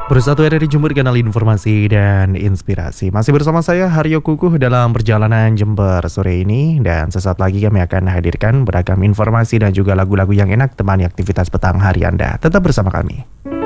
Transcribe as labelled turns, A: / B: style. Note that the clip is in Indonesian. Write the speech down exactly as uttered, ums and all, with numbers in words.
A: Bersatu dari Jember, kanal informasi dan inspirasi. Masih bersama saya Haryo Kukuh dalam perjalanan Jember sore ini. Dan sesaat lagi kami akan hadirkan beragam informasi dan juga lagu-lagu yang enak temani aktivitas petang hari Anda. Tetap bersama kami.